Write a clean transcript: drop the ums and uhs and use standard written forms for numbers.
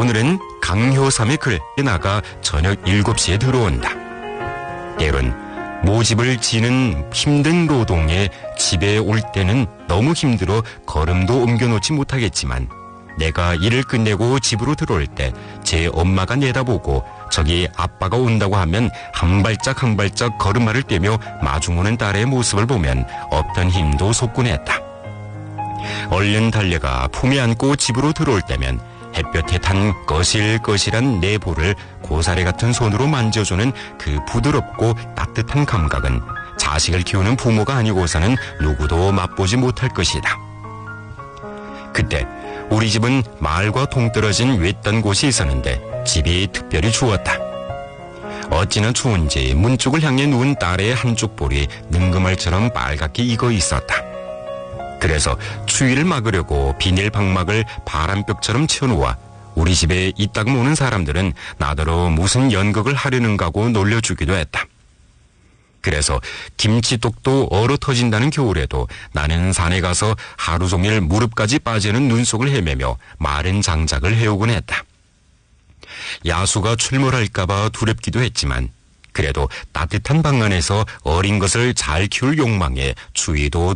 오늘은 강효삼의 글에 나가 저녁 7시에 들어온다. 때론 모집을 지는 힘든 노동에 집에 올 때는 너무 힘들어 걸음도 옮겨놓지 못하겠지만 내가 일을 끝내고 집으로 들어올 때 제 엄마가 내다보고 저기 아빠가 온다고 하면 한 발짝 한 발짝 걸음마를 떼며 마중오는 딸의 모습을 보면 없던 힘도 솟곤했다. 얼른 달려가 품에 안고 집으로 들어올 때면 햇볕에 탄 거실거실한 내 볼을 고사리 같은 손으로 만져주는 그 부드럽고 따뜻한 감각은 자식을 키우는 부모가 아니고서는 누구도 맛보지 못할 것이다. 그때 우리 집은 마을과 동떨어진 외딴 곳이 있었는데 집이 특별히 추웠다. 어찌나 추운지 문쪽을 향해 누운 딸의 한쪽 볼이 능금알처럼 빨갛게 익어 있었다. 그래서 추위를 막으려고 비닐 방막을 바람벽처럼 치워놓아 우리 집에 이따금 오는 사람들은 나더러 무슨 연극을 하려는가고 놀려주기도 했다. 그래서 김치독도 얼어 터진다는 겨울에도 나는 산에 가서 하루 종일 무릎까지 빠지는 눈속을 헤매며 마른 장작을 해오곤 했다. 야수가 출몰할까봐 두렵기도 했지만 그래도 따뜻한 방 안에서 어린 것을 잘 키울 욕망에 추위도